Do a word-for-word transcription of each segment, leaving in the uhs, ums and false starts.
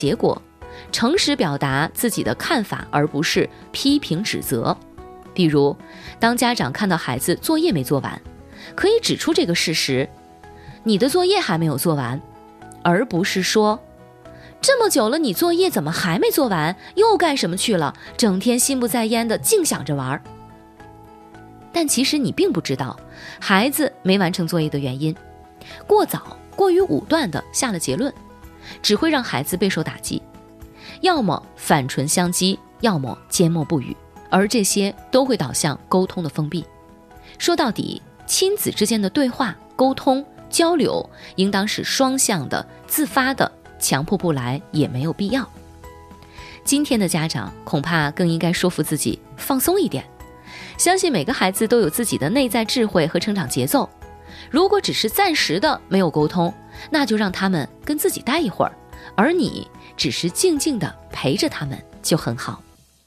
结果，诚实表达自己的看法，而不是批评指责。比如，当家长看到孩子作业没做完，可以指出这个事实，你的作业还没有做完，而不是说，这么久了你作业怎么还没做完，又干什么去了，整天心不在焉的净想着玩。但其实你并不知道孩子没完成作业的原因，过早过于武断的下了结论，只会让孩子备受打击，要么反唇相讥，要么缄默不语，而这些都会导向沟通的封闭。说到底，亲子之间的对话、沟通、交流应当是双向的、自发的，强迫不来也没有必要。今天的家长恐怕更应该说服自己放松一点，相信每个孩子都有自己的内在智慧和成长节奏。如果只是暂时的没有沟通，那就让他们跟自己待一会儿，而你只是静静地陪着他们就很好。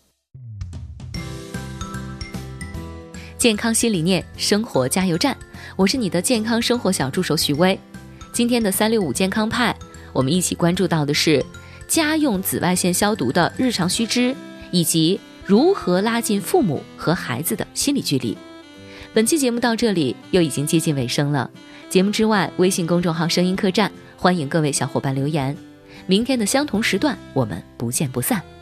健康新理念，生活加油站，我是你的健康生活小助手许巍。今天的三六五健康派，我们一起关注到的是家用紫外线消毒的日常须知，以及如何拉近父母和孩子的心理距离。本期节目到这里又已经接近尾声了，节目之外，微信公众号声音客栈，欢迎各位小伙伴留言。明天的相同时段，我们不见不散。